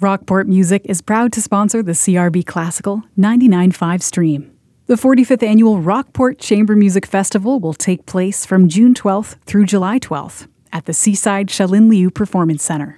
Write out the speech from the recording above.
Rockport Music is proud to sponsor the CRB Classical 99.5 stream. The 45th Annual Rockport Chamber Music Festival will take place from June 12th through July 12th at the Seaside Shalin Liu Performance Center.